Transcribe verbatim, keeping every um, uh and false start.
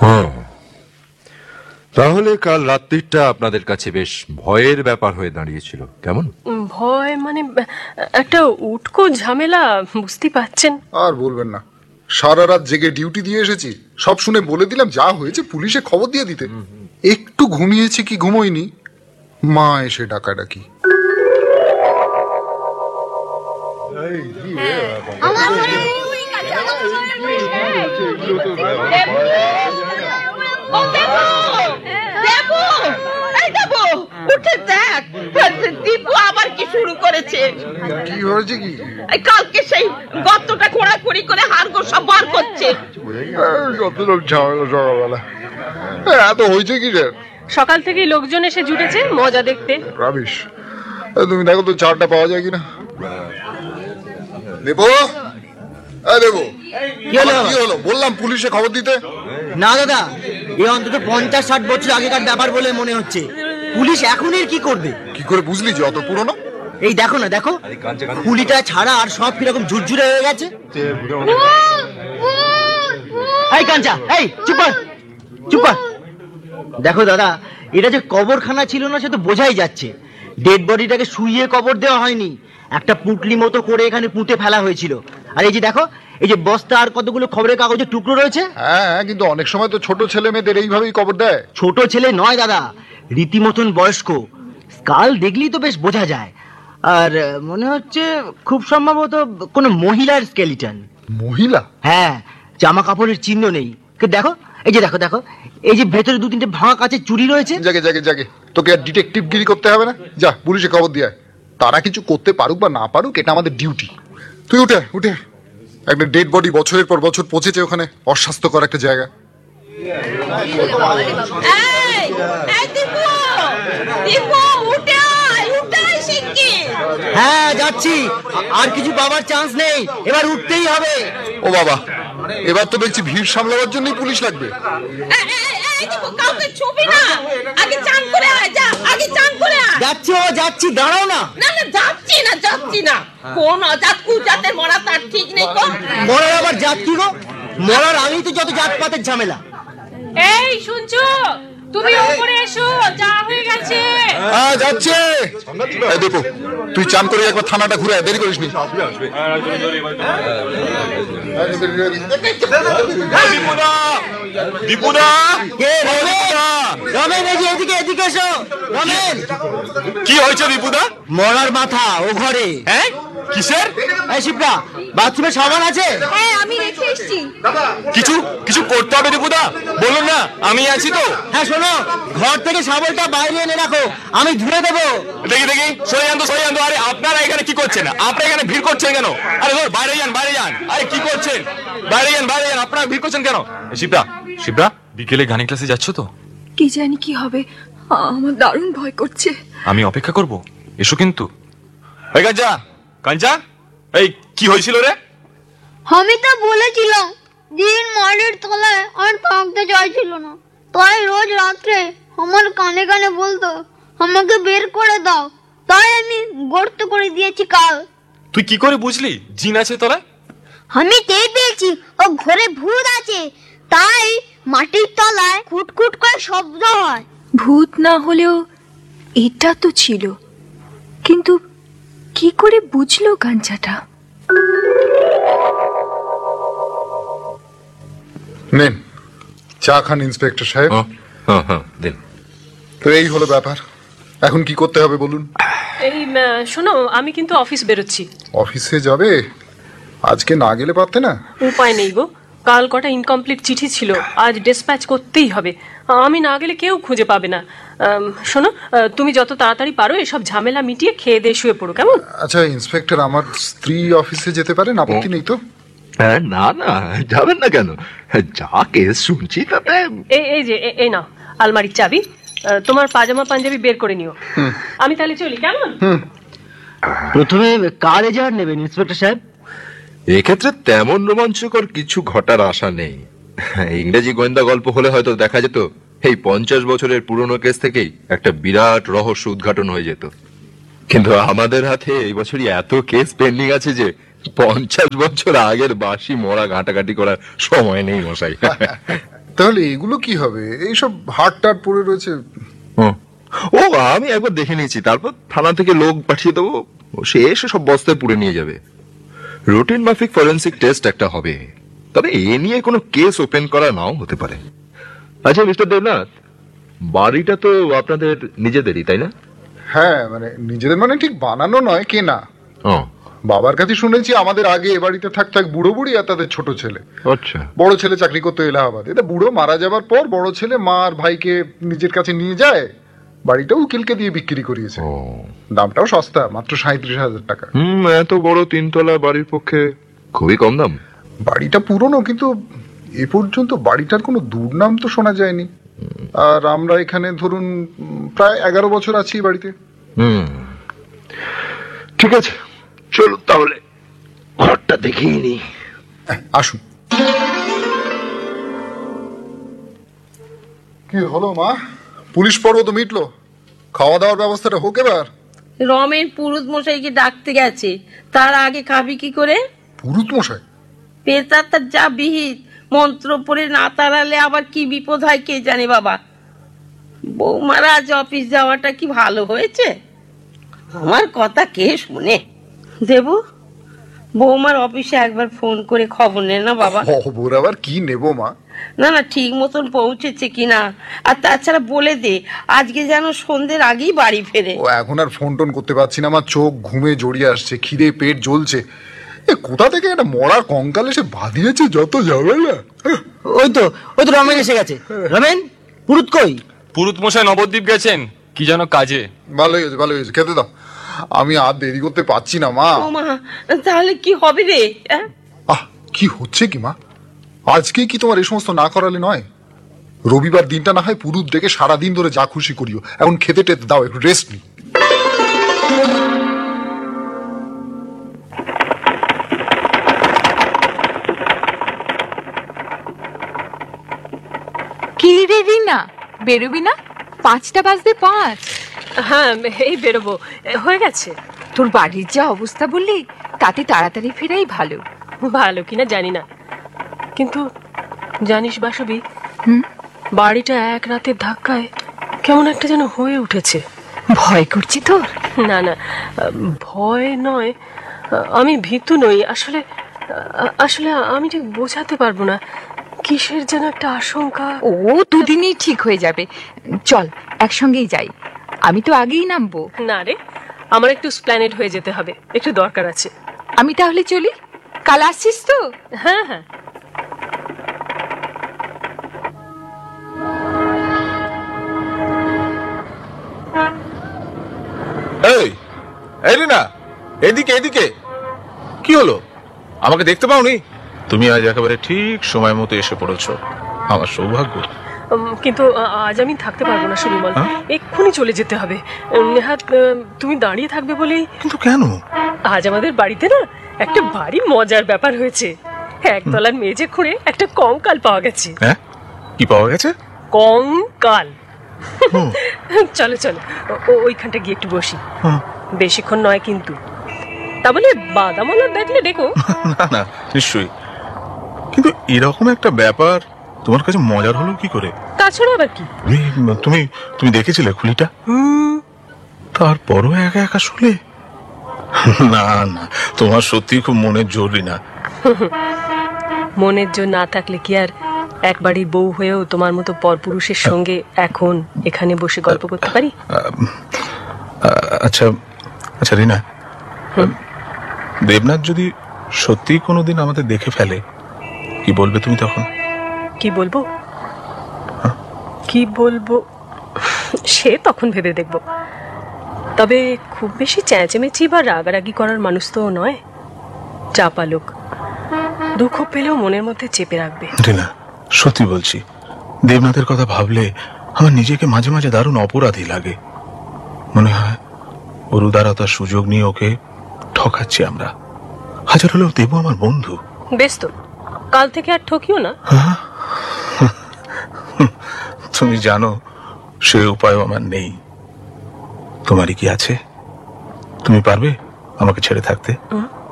তাহলে কাল রাত্রিটা আপনাদের কাছে বেশ ভয়ের ব্যাপার হয়ে দাঁড়িয়েছিল, কেমন? ভয় মানে একটা উটকো ঝামেলা, বুঝতে পারছেন। আর বলবেন না, সারা রাত জেগে ডিউটি দিয়ে এসেছি। সব শুনে বলে দিলাম যা হয়েছে পুলিশে খবর দিয়ে দিতে। একটু ঘুমিয়েছি কি ঘুমোইনি, মা এসে ডাকাডাকি। আবার কি শুরু করেছে? কি হয়েছে কি? কালকে সেই গর্তটা খোঁড়াখুড়ি করে হাড়গোড় সব বার করছে। কত লোক ঝামেলা সকালবেলা। এত হয়েছে কি রে? সকাল থেকেই লোকজন এসে জুটেছে মজা দেখতে। রাবিশ, তুমি দেখো তো চারটা পাওয়া যায় কিনা। দেবো, দেবো কি হলো? বললাম পুলিশে খবর দিতে। না দাদা, এই অন্তত পঞ্চাশ ষাট বছর আগেকার ব্যাপার বলে মনে হচ্ছে। পুলিশ এখন এর কি করবে? কি করে বুঝলি যে অত পুরনো? এই দেখো না, দেখো খুলিটা ছাড়া আর সব কিরকম ঝুরঝুরে হয়ে গেছে। এই কাঞ্চা, এই চুপ কর, চুপ কর। দেখো দাদা, এটা যে কবরখানা ছিল না সে তো বোঝাই যাচ্ছে। ডেড বডিটাকে শুইয়ে কবর দেওয়া হয়নি, একটা পুটলি মতো করে এখানে পুঁতে ফেলা হয়েছিল। আর এই যে দেখো, এই যে বস্তা আর কতগুলো খবরের কাগজের টুকরো রয়েছে। হ্যাঁ, কিন্তু অনেক সময় তো ছোট ছেলে মেয়েদের এইভাবেই কবর দেয়। ছোট ছেলে নয় দাদা, রীতিমতন বয়স্ক। স্কাল দেখলেই তো বেশ বোঝা যায়। আর মনে হচ্ছে খুব সম্ভবত কোনো মহিলার স্কেলিটন। মহিলা? হ্যাঁ, জামা কাপড়ের চিহ্ন নেই। দেখো, এই যে দেখো দেখো, এই যে ভেতরে দু তিনটে ভাঙা কাচের চুড়ি রয়েছে। জাগে জাগে জাগে, তোকে আর ডিটেকটিভ গিরি করতে হবে না। যা পুলিশে খবর দিয়ে আয়। তারা কিছু করতে পারুক বা না পারুক, এটা আমাদের ডিউটি। তুই উঠে উঠে, একটা ডেড বডি বছরের পর বছর পচেছে ওখানে, অস্বাস্থ্যকর একটা জায়গা। হ্যাঁ যাচ্ছি, আর কিছু পাওয়ার চান্স নেই, এবার উঠতেই হবে। ও বাবা, এবার তো দেখছি ভিড় সামলাবার জন্যই পুলিশ লাগবে। যাচ্ছি ও যাচ্ছি, দাঁড়াও না। না না, যাচ্ছি না যাচ্ছি না। কোন অজাত কুজাতে মরা তার ঠিক নেই। কোন মরার আবার জাত কি গো? মরার আগেই তো যত জাতপাতের ঝামেলা। এই শুনছো, তুমি উপরে এসো, যা হয়ে গেছে। হ্যাঁ যাচ্ছে। এই দেখো, তুই চান করে একবার থানাটা ঘুরে দেরি করিস নি। কি হয়েছে দীপুদা? মরার মাথা ও ঘরে। হ্যাঁ, কিসের? এই শিপ্রা, বাথরুমে সাবান আছে? হ্যাঁ, আমি রেখে এসেছি। কিছু কিছু করতে হবে দীপুদা, বলুন না, আমি আছি তো। হ্যাঁ শোনো, ঘর থেকে শাবলটা বাইরে এনে রাখো, আমি ধুয়ে দেবো। দেখি দেখি, সরে যান তো, সরে যান তো। আরে আপনারা এখানে কি করছেন? আপনারা এখানে ভিড় করছেন কেন? আরে বাইরে যান, বাইরে যান। আরে কি করছেন? বাইরে যান, বাইরে যান। আপনারা ভিড় করছেন কেন? শিপ্রা, শিপ্রা, বিকেলে গানের ক্লাসে যাচ্ছ তো? কি জানি কি হবে, আমার দারুণ ভয় করছে। আমি অপেক্ষা করব, এসো কিন্তু। এই কাঞ্চা, কাঞ্চা, এই কি হয়েছিল রে? আমি তো বলেছিলাম দিন মাটির তলায় আর থাকতে চাইছিল না, তাই রোজ রাত্রে আমার কানে কানে বলতো আমাকে বের করে দাও, তাই আমি গর্ত করে দিয়েছি কাল। তুই কি করে বুঝলি জিন আছে তোরা? আমি টের পেয়েছি ও ঘরে ভূত আছে, তাই মাটির তলায় খুটখুট করে শব্দ হয়। ভূত না হলেও এটা তো ছিল, কিন্তু কি করে বুঝলো গাঞ্জাটা? নেন চা খান ইন্সপেক্টর সাহেব। দিন। তো এই হলো ব্যাপার, এখন কি করতে হবে বলুন। এই শোনো, আমি কিন্তু অফিস বেরোচ্ছি। অফিসে যাবে? আজকে না গেলে পারতে না? উপায় নেই গো, কাল কটা ইনকমপ্লিট চিঠি ছিল, আজ ডিসপ্যাচ করতেই হবে। আমি না গেলে কেউ খুঁজে পাবে না। শোনো, তুমি যত তাড়াতাড়ি পারো এসব ঝামেলা মিটিয়ে খেয়ে দিয়ে শুয়ে পড়ো, কেমন? আচ্ছা ইন্সপেক্টর, আমার স্ত্রী অফিসে যেতে পারেন, আপত্তি নেই তো? না না, যাবেন না কেন? যা কেস শুনছি তাতে। এই এই যে এই নাও আলমারির চাবি, তোমার পাজামা পাঞ্জাবি বের করে নিও। আমি তাহলে চলি, কেমন? প্রথমে কার এজাহার নেবেন ইন্সপেক্টর সাহেব? এক্ষেত্রে তেমন রোমাঞ্চকর কিছু ঘটার আশা নেই। ইংরেজি গোয়েন্দা গল্প হলে হয়তো দেখা যেত এই পঞ্চাশ বছরের পুরনো কেস থেকেই একটা বিরাট রহস্য উদ্ঘাটন হয়ে যেত। কিন্তু আমাদের হাতে এই বছরই এত কেস পেন্ডিং আছে যে পঞ্চাশ বছর আগের বাসি মরা ঘাটাঘাটি করার সময় নেই মশাই। তাহলে এগুলো কি হবে? এইসব হাট টাট পড়ে রয়েছে। হুম। ও আমি একবার দেখে নিয়েছি, তারপর থানা থেকে লোক পাঠিয়ে দেবো, সে এসে সব বস্তায় পুড়ে নিয়ে যাবে। রুটিন মাফিক ফরেন্সিক টেস্ট একটা হবে, তবে এ নিয়ে কোনো কেস ওপেন করা নাও হতে পারে। আচ্ছা মিস্টার দেবনাথ, বাড়িটা তো আপনাদের নিজেদেরই, তাই না? হ্যাঁ, মানে নিজেদের মানে ঠিক বানানো নয়, কেনা। ও বাবার কাছে শুনেছি আমাদের আগে এ বাড়িতে থাক থাক বুড়ো বুড়ি আর তাদের ছোট ছেলে। আচ্ছা। বড় ছেলে চাকরি করতো এলাহাবাদে। এটা বুড়ো মারা যাবার পর বড় ছেলে মা আর ভাইকে নিজের কাছে নিয়ে যায়, বাড়িটা উকিলকে দিয়ে বিক্রি করিয়েছে। ও দামটাও সস্তা, মাত্র সাঁত্রিশ হাজার টাকা। হুম, এত বড় তিনতলা বাড়ির পক্ষে খুবই কম দাম। বাড়িটা পুরনো, কিন্তু এ পর্যন্ত বাড়িটার কোনো দুর্নাম তো শোনা যায়নি। আর আমরা এখানে ধরুন উম, প্রায় এগারো বছর আছি এই বাড়িতে। হুম, ঠিক আছে, চলো তাহলে ঘরটা দেখিয়ে নি। আসুন। কি হলো মা, পুলিশ পর্ব তো মিটলো, খাওয়া দাওয়ার ব্যবস্থাটা হোক এবার। রমেন পুরুত মশাইকে ডাকতে গেছে, তার আগে খাবি কি করে? পুরুত মশাই? পেতার তার যা বিহিত, মন্ত্র পড়ে না তাড়ালে আবার কি বিপদ হয় কে জানে বাবা। বৌমারা আজ অফিস যাওয়াটা কি ভালো হয়েছে? আমার কথা কে শুনে? দেব, বৌমার অফিসে একবার ফোন করে খবর নে না বাবা। খবর আবার কি নেব মা? না না, ঠিক মতন পৌঁছেছে কিনা, আর তাছাড়া বলে দে আজকে যেন সন্ধ্যের আগেই বাড়ি ফেরে। ও এখন আর ফোন টোন করতে পারছি না, আমার চোখ ঘুমে জড়িয়ে আসছে, খিদে পেট জ্বলছে। এ কোথা থেকে একটা মরার কঙ্কাল এসে বাঁধিয়েছে যত যাবে না। ওই তো ওই তো রমেন এসে গেছে। রমেন, পুরুত কই? পুরুত মশাই নবদ্বীপ গেছেন কি যেন কাজে। ভালো হয়েছে, ভালো হয়েছে, খেতে দাও। আমি আর দেরি করতে পারছি না মা। ও মা, তাহলে কি হবে রে? হ্যাঁ? আহ, কি হচ্ছে কি মা? আজকে কি তোমার এই সমস্ত না করালে নয়? রবিবার দিনটা না হয় পুরুত ডেকে সারাদিন ধরে যা খুশি করিও, এখন খেতে টেতে দাও, একটু রেস্ট নি। কি রে রিনা, বেরোবি না? পাঁচটা বাজতে পাঁচ। হ্যাঁ, এই বেরোবো, হয়ে গেছে। তোর বাড়ির যা অবস্থা বললি, তাতে তাড়াতাড়ি ফেরাই ভালো। ভালো কিনা জানি না, কিন্তু জানিস বাসবি, হুম? বাড়িটা এক রাতের ধাক্কায় কেমন একটা যেন হয়ে উঠেছে। ভয় করছি তোর? না না, ভয় নয়, আমি ভীতু নই আসলে। আসলে আমি ঠিক বোঝাতে পারবো না, কিসের যেন একটা আশঙ্কা। ও দুদিনই ঠিক হয়ে যাবে, চল একসঙ্গেই যাই, আমি তো আগেই নামবো। না রে, আমার একটু স্প্ল্যানেড হয়ে যেতে হবে, একটু দরকার আছে। আমি তাহলে চলি, কাল আসছিস তো? হ্যাঁ হ্যাঁ। এই এই রিনা, এদিকে এদিকে। কি হলো, আমাকে দেখতে পাওনি? তুমি আজ একেবারে ঠিক সময় মতো এসে পড়েছো, আমার সৌভাগ্য। উম, কিন্তু আ- আজ আমি থাকতে পারবো না সুবিমল, হ্যাঁ? এক্ষুনি চলে যেতে হবে। উম, নেহাত উম, তুমি দাঁড়িয়ে থাকবে বলেই। কিন্তু কেন? আজ আমাদের বাড়িতে না একটা ভারী মজার ব্যাপার হয়েছে। একতলার মেঝে খুঁড়ে একটা কঙ্কাল পাওয়া গেছে। হ্যাঁ, কি পাওয়া গেছে? কঙ্কাল। হুম। চলো চলো, ও- ও- ওইখানটা গিয়ে একটু বসি। হুম। বেশিক্ষণ নয় কিন্তু। তা বলে বাদামওয়ালা দেখলে ডেকো। না না, নিশ্চয়ই। কিন্তু এরকম একটা ব্যাপার তোমার কাছে মজার হলো কি করে? তাছাড়া আবার কি? তুমি তুমি তুমি দেখেছিলে খুলিটা? হুম, তারপরও একা একা শুলে? না না, তোমার সত্যি খুব মনের জোর না। মনের জোর না থাকলে কি আর এক বাড়ির বউ হয়েও তোমার মতো পরপুরুষের সঙ্গে এখন এখানে বসে গল্প করতে পারি? আচ্ছা আচ্ছা রিনা, দেবনাথ যদি সত্যি কোনোদিন আমাদের দেখে ফেলে, কি বলবে তুমি তখন? কি বলবো কি বলবো সে তখন ভেবে দেখব। তবে খুব বেশি চেঁচেমেচি বা রাগারাগি করার মানুষ তো নয়। চাপা লোক, দুঃখ পেলেও মনের মধ্যে চেপে রাখবে। রিনা, সত্যি বলছি, দেবনাথের কথা ভাবলে আমার নিজেকে মাঝে মাঝে দারুণ অপরাধী লাগে। মনে হয় ওর উদারতার সুযোগ নিয়ে ওকে ঠকাচ্ছি আমরা। হাজার হলেও দেব আমার বন্ধু। বেশ তো, কাল থেকে আর ঠকিও না। তুমি জানো সে উপায় আমার নেই। তোমারই কি আছে? তুমি পারবে আমাকে ছেড়ে থাকতে?